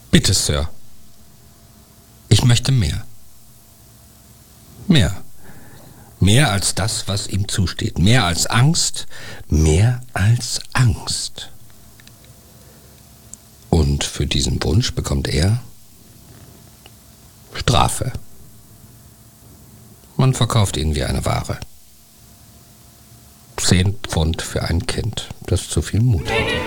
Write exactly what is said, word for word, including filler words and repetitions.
Bitte, Sir. Ich möchte mehr. Mehr. Mehr als das, was ihm zusteht. Mehr als Angst. Mehr als Angst. Und für diesen Wunsch bekommt er Strafe. Man verkauft ihn wie eine Ware. Zehn Pfund für ein Kind, das zu viel Mut hat.